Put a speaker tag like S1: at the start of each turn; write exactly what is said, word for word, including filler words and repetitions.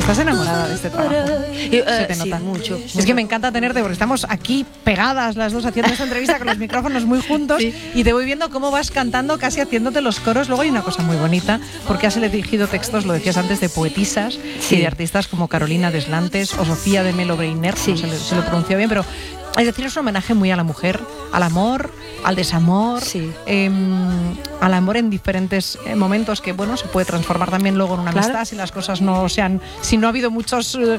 S1: Estás enamorada de este trabajo.
S2: Y, uh,
S1: Se te nota.
S2: Sí, mucho,
S1: Es
S2: mucho.
S1: que me encanta tenerte porque estamos aquí pegadas las dos haciendo esta entrevista con los micrófonos muy juntos, sí. Y te voy viendo cómo vas cantando, casi haciéndote los coros. Luego hay una cosa muy bonita porque has elegido textos, lo decías antes, de poetisas, sí. Y de artistas como Carolina Deslandes o Sofía de Melo Breiner, sí. No sé si lo pronunció bien, pero es decir, es un homenaje muy a la mujer, al amor, al desamor, sí. eh, al amor en diferentes momentos que, bueno, se puede transformar también luego en una claro. amistad si las cosas no se han, si no ha habido muchos